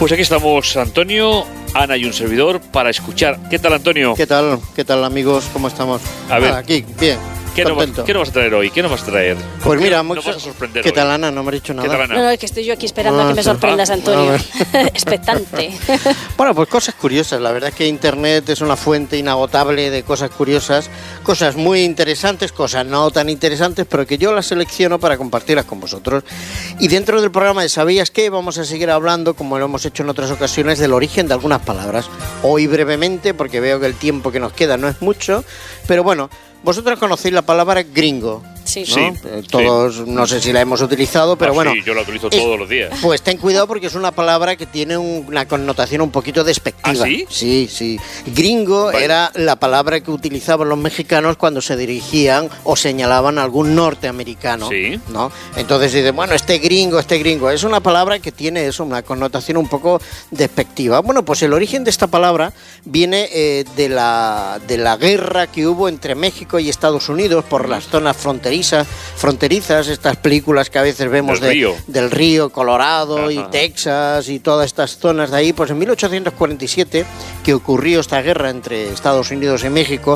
Pues aquí estamos, Antonio, Ana y un servidor para escuchar. ¿Qué tal, Antonio? ¿Qué tal, amigos? ¿Cómo estamos? A ver, aquí, bien. ¿Qué nos vas a traer hoy? ¿Qué nos vas a traer? Pues mira, nos vas a sorprender. ¿Qué tal, hoy? Ana? No me has dicho nada. ¿Qué tal, Ana? No, es que estoy yo aquí esperando a que me sorprendas, Antonio. Expectante. Bueno, pues cosas curiosas. La verdad es que Internet es una fuente inagotable de cosas curiosas, cosas muy interesantes, cosas no tan interesantes, pero que yo las selecciono para compartirlas con vosotros. Y dentro del programa de ¿Sabías qué? Vamos a seguir hablando, como lo hemos hecho en otras ocasiones, del origen de algunas palabras. Hoy brevemente, porque veo que el tiempo que nos queda no es mucho, pero bueno, vosotros conocéis la palabra gringo. Sí. ¿no? Sí, todos, no sé si la hemos utilizado, pero bueno. Sí, yo la utilizo todos los días. Pues ten cuidado porque es una palabra que tiene una connotación un poquito despectiva. ¿Ah, sí? Sí. Gringo era la palabra que utilizaban los mexicanos cuando se dirigían o señalaban a algún norteamericano. Sí. ¿No? Entonces dicen, bueno, este gringo. Es una palabra que tiene eso, una connotación un poco despectiva. Bueno, pues el origen de esta palabra viene de la guerra que hubo entre México y Estados Unidos por las zonas fronterizas, estas películas que a veces vemos del río Colorado. Ajá. Y Texas y todas estas zonas de ahí. Pues en 1847, que ocurrió esta guerra entre Estados Unidos y México,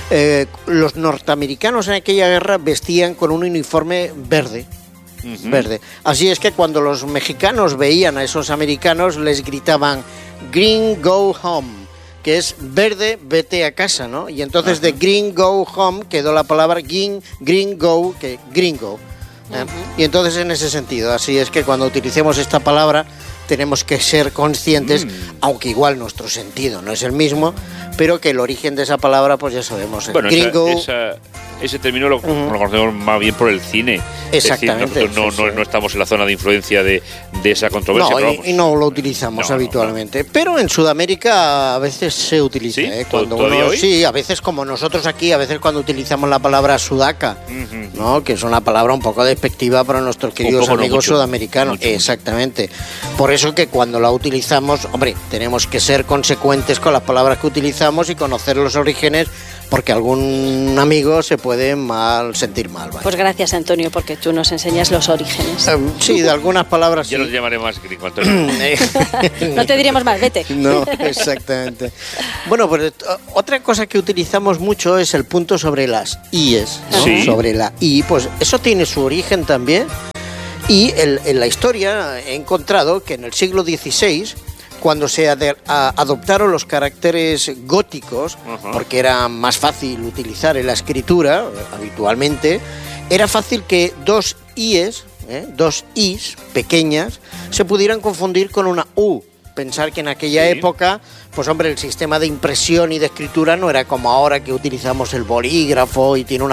los norteamericanos en aquella guerra vestían con un uniforme verde. Verde. Así es que cuando los mexicanos veían a esos americanos les gritaban "Green, go home", que es verde, vete a casa, ¿no? Y entonces de green, go home quedó la palabra green, go, que gringo. Y entonces en ese sentido, así es que cuando utilicemos esta palabra tenemos que ser conscientes, aunque igual nuestro sentido no es el mismo, pero que el origen de esa palabra, pues ya sabemos. Bueno, gringo. Ese término lo conocemos más bien por el cine. Exactamente. Es decir, nosotros no estamos en la zona de influencia de esa controversia. No, y no lo utilizamos habitualmente. No. Pero en Sudamérica a veces se utiliza. ¿Sí? Cuando sí, a veces como nosotros aquí, a veces cuando utilizamos la palabra sudaca, ¿no? Que es una palabra un poco despectiva para nuestros queridos amigos sudamericanos. Mucho. Exactamente. Por eso que cuando la utilizamos, hombre, tenemos que ser consecuentes con las palabras que utilizamos y conocer los orígenes, porque algún amigo se puede sentir mal. ¿Vale? Pues gracias, Antonio, porque tú nos enseñas los orígenes. Sí, de algunas palabras sí. Yo los llamaré más gringo, Antonio. No te diremos más, vete. No, exactamente. Bueno, pues otra cosa que utilizamos mucho es el punto sobre las íes, ¿no? Sí. Sobre la i, pues eso tiene su origen también. Y en la historia he encontrado que en el siglo XVI, cuando se adoptaron los caracteres góticos, porque era más fácil utilizar en la escritura habitualmente, era fácil que dos i's pequeñas, se pudieran confundir con una u. Pensar que en aquella época, pues hombre, el sistema de impresión y de escritura no era como ahora, que utilizamos el bolígrafo y tiene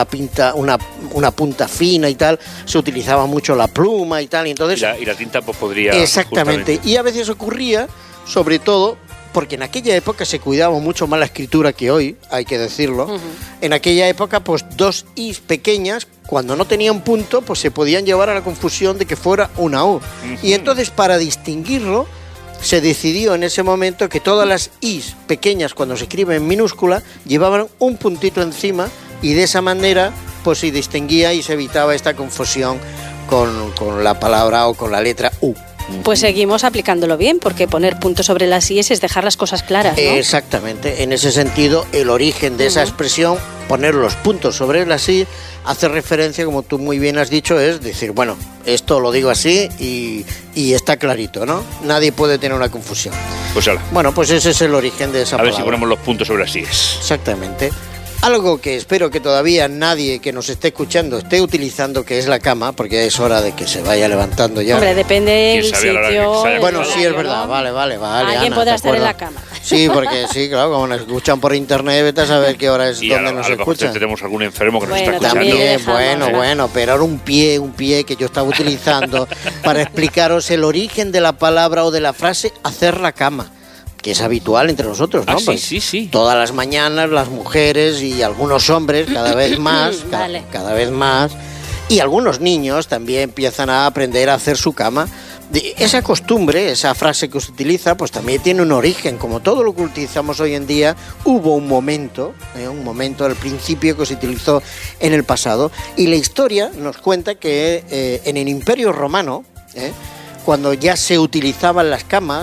una punta fina y tal. Se utilizaba mucho la pluma y tal. Y entonces, y la tinta pues podría... Exactamente. Justamente. Y a veces ocurría, sobre todo, porque en aquella época se cuidaba mucho más la escritura que hoy, hay que decirlo. En aquella época, pues dos i's pequeñas, cuando no tenían punto, pues se podían llevar a la confusión de que fuera una u. Y entonces, para distinguirlo, se decidió en ese momento que todas las i's pequeñas, cuando se escriben en minúscula, llevaban un puntito encima, y de esa manera pues se distinguía y se evitaba esta confusión con la palabra o con la letra u. Pues seguimos aplicándolo bien, porque poner puntos sobre las íes es dejar las cosas claras, ¿no? Exactamente. En ese sentido, el origen de esa expresión, poner los puntos sobre las i, hace referencia, como tú muy bien has dicho, es decir, bueno, esto lo digo así y está clarito, ¿no? Nadie puede tener una confusión. Pues ala. Bueno, pues ese es el origen de esa palabra. A ver si ponemos los puntos sobre las íes. Exactamente. Algo que espero que todavía nadie que nos esté escuchando esté utilizando, que es la cama, porque es hora de que se vaya levantando ya. Hombre, depende del sitio. Bueno, sí, es verdad, vale. Alguien Ana, podrá estar en la cama. Sí, porque sí, claro, como nos escuchan por internet, vete a saber qué hora es donde nos escuchan. Tenemos algún enfermo que nos está También escuchando. dejamos, bueno, pero ahora un pie que yo estaba utilizando para explicaros el origen de la palabra o de la frase hacer la cama, que es habitual entre nosotros, ¿no? Sí. Todas las mañanas las mujeres y algunos hombres cada vez más, cada vez más, y algunos niños también empiezan a aprender a hacer su cama. Esa costumbre, esa frase que se utiliza, pues también tiene un origen. Como todo lo que utilizamos hoy en día, hubo un momento al principio que se utilizó en el pasado. Y la historia nos cuenta que en el Imperio Romano, cuando ya se utilizaban las camas,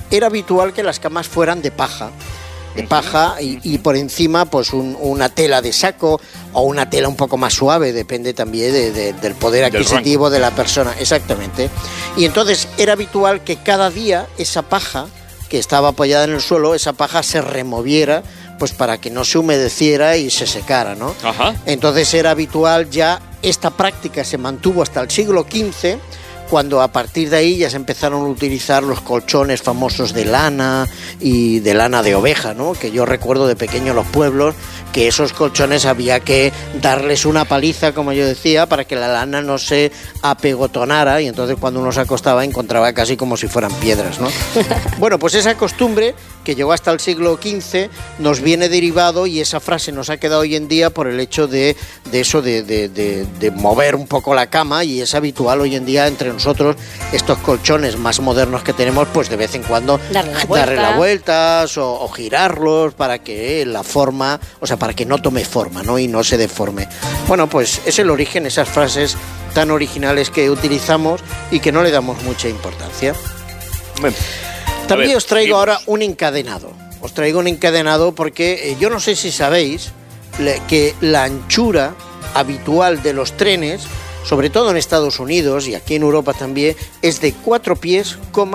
era habitual que las camas fueran de paja, y por encima pues una tela de saco o una tela un poco más suave, depende también del poder adquisitivo de la persona, exactamente. Y entonces era habitual que cada día esa paja que estaba apoyada en el suelo, esa paja se removiera pues para que no se humedeciera y se secara, ¿no? Ajá. Entonces era habitual, ya esta práctica se mantuvo hasta el siglo XV, cuando a partir de ahí ya se empezaron a utilizar los colchones famosos de lana y de lana de oveja, ¿no? Que yo recuerdo de pequeño en los pueblos que esos colchones había que darles una paliza, como yo decía, para que la lana no se apegotonara, y entonces cuando uno se acostaba encontraba casi como si fueran piedras, ¿no? Bueno, pues esa costumbre que llegó hasta el siglo XV nos viene derivado, y esa frase nos ha quedado hoy en día por el hecho de mover un poco la cama, y es habitual hoy en día entre nosotros estos colchones más modernos que tenemos, pues de vez en cuando darle las vueltas o girarlos para que la forma, o sea, para que no tome forma, ¿no? Y no se deforme. Bueno, pues es el origen, esas frases tan originales que utilizamos y que no le damos mucha importancia. Bueno, también os traigo seguimos. ahora un encadenado. Os traigo un encadenado porque yo no sé si sabéis que la anchura habitual de los trenes, sobre todo en Estados Unidos y aquí en Europa también, es de 4 pies con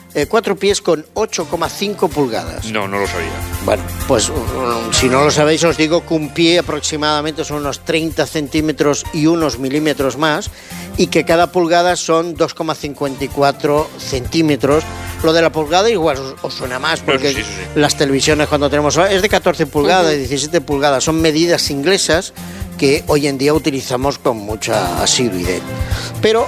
8,5 pulgadas. No lo sabía. Bueno, pues si no lo sabéis os digo que un pie aproximadamente son unos 30 centímetros y unos milímetros más, y que cada pulgada son 2,54 centímetros. Lo de la pulgada igual os suena más, porque sí. las televisiones cuando tenemos es de 14 pulgadas, de 17 pulgadas, son medidas inglesas que hoy en día utilizamos con mucha asiduidad. Pero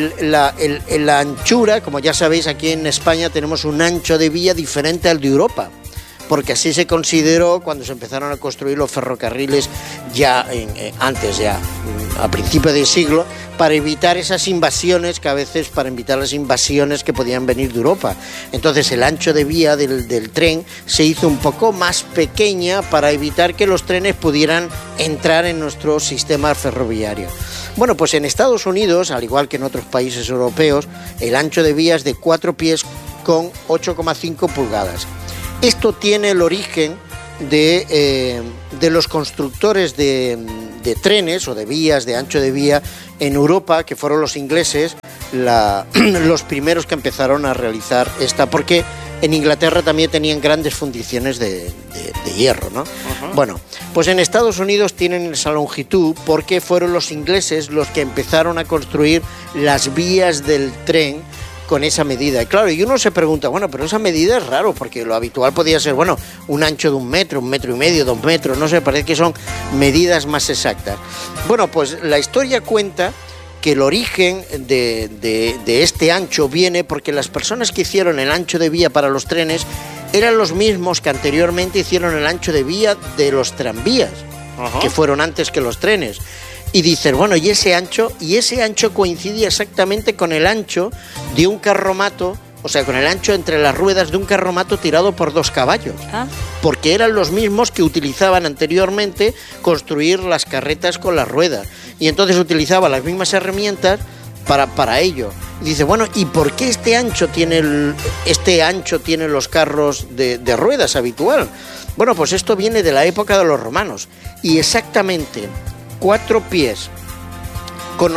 la anchura, como ya sabéis, aquí en España tenemos un ancho de vía diferente al de Europa, porque así se consideró cuando se empezaron a construir los ferrocarriles antes a principios del siglo, para evitar esas invasiones para evitar las invasiones que podían venir de Europa. Entonces el ancho de vía del tren se hizo un poco más pequeña para evitar que los trenes pudieran entrar en nuestro sistema ferroviario. Bueno, pues en Estados Unidos, al igual que en otros países europeos, el ancho de vía es de 4 pies con 8,5 pulgadas. Esto tiene el origen de los constructores de trenes o de vías, de ancho de vía en Europa, que fueron los ingleses los primeros que empezaron a realizar esta, porque en Inglaterra también tenían grandes fundiciones de hierro, ¿no? Uh-huh. Bueno, pues en Estados Unidos tienen esa longitud porque fueron los ingleses los que empezaron a construir las vías del tren con esa medida. Y claro, y uno se pregunta, bueno, pero esa medida es raro, porque lo habitual podía ser, bueno, un ancho de 1 metro, 1,5 metros, 2 metros, no sé, parece que son medidas más exactas. Bueno, pues la historia cuenta que el origen de este ancho viene porque las personas que hicieron el ancho de vía para los trenes eran los mismos que anteriormente hicieron el ancho de vía de los tranvías, uh-huh, que fueron antes que los trenes. Y dicen, bueno, y ese ancho coincide exactamente con el ancho de un carromato, o sea, con el ancho entre las ruedas de un carromato tirado por 2 caballos. ¿Ah? Porque eran los mismos que utilizaban anteriormente construir las carretas con las ruedas. Y entonces utilizaban las mismas herramientas para ello. Y dice, bueno, ¿y por qué este ancho tiene los carros de ruedas habitual? Bueno, pues esto viene de la época de los romanos. Y exactamente 4 pies con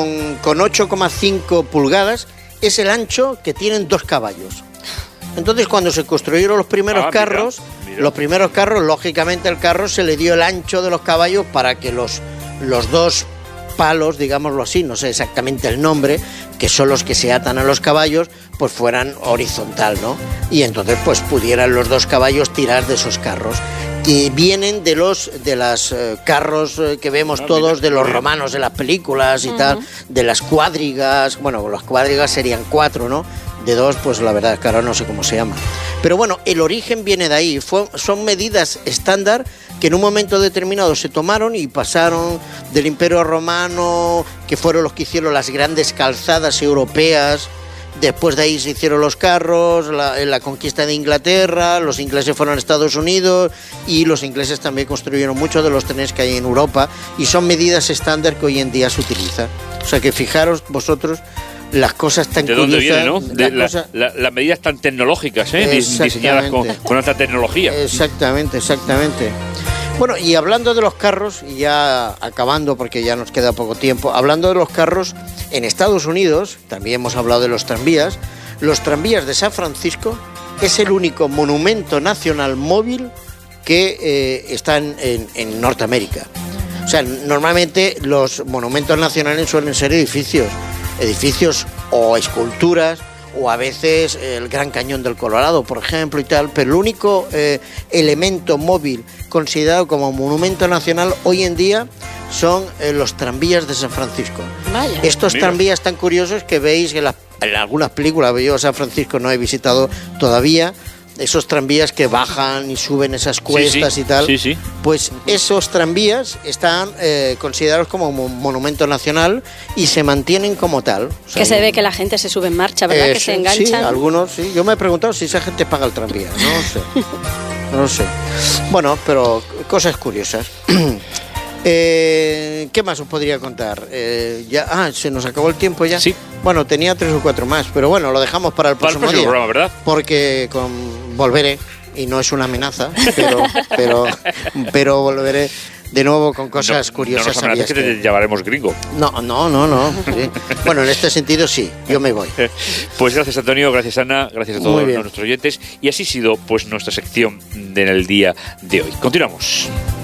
8,5 pulgadas es el ancho que tienen 2 caballos. Entonces, cuando se construyeron los primeros carros, lógicamente el carro se le dio el ancho de los caballos para que los 2 palos, digámoslo así, no sé exactamente el nombre, que son los que se atan a los caballos, pues fueran horizontal, ¿no? Y entonces pues pudieran los 2 caballos tirar de esos carros, que vienen de los carros que vemos todos, de los romanos en las películas y tal, de las cuadrigas. Bueno, las cuadrigas serían 4, ¿no? De 2, pues la verdad es que ahora no sé cómo se llama. Pero bueno, el origen viene de ahí. Son medidas estándar que en un momento determinado se tomaron y pasaron del Imperio Romano, que fueron los que hicieron las grandes calzadas europeas. Después de ahí se hicieron los carros, la conquista de Inglaterra, los ingleses fueron a Estados Unidos y los ingleses también construyeron muchos de los trenes que hay en Europa, y son medidas estándar que hoy en día se utilizan. O sea que fijaros vosotros las cosas tan ¿De curiosas. dónde viene, no? De las medidas tan tecnológicas, diseñadas con alta tecnología. Exactamente. Bueno, y hablando de los carros, y ya acabando porque ya nos queda poco tiempo, hablando de los carros, en Estados Unidos, también hemos hablado de los tranvías de San Francisco es el único monumento nacional móvil que está en Norteamérica. O sea, normalmente los monumentos nacionales suelen ser edificios o esculturas, o a veces el Gran Cañón del Colorado, por ejemplo, y tal, pero el único elemento móvil considerado como monumento nacional hoy en día son los tranvías de San Francisco. Vaya. Estos tranvías tan curiosos que veis en algunas películas. Yo San Francisco no he visitado todavía. Esos tranvías que bajan y suben esas cuestas y tal, pues esos tranvías están considerados como monumento nacional y se mantienen como tal. O sea, que se ve que la gente se sube en marcha, ¿verdad? Que se enganchan. Sí, algunos, sí. Yo me he preguntado si esa gente paga el tranvía, no lo sé. Bueno, pero cosas curiosas. ¿Qué más os podría contar? Se nos acabó el tiempo ya. Sí. Bueno, tenía 3 o 4 más, pero bueno, lo dejamos para el próximo día, programa, ¿verdad? Porque volveré, y no es una amenaza, pero volveré de nuevo con cosas curiosas. No nos amenaces que te llamaremos gringo. No. Sí. Bueno, en este sentido sí, yo me voy. Pues gracias, Antonio, gracias, Ana, gracias a todos nuestros oyentes. Y así ha sido pues nuestra sección del día de hoy. Continuamos.